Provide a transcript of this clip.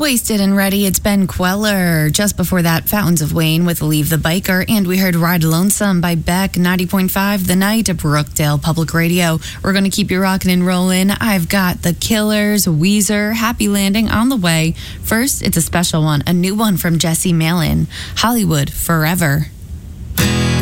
Wasted and Ready, it's Ben Queller. Just before that, Fountains of Wayne with Leave the Biker. And we heard Ride Lonesome by Beck, 90.5 The Night, Brookdale Public Radio. We're going to keep you rocking and rolling. I've got The Killers, Weezer, Happy Landing on the way. First, it's a special one, a new one from Jesse Malin, Hollywood Forever.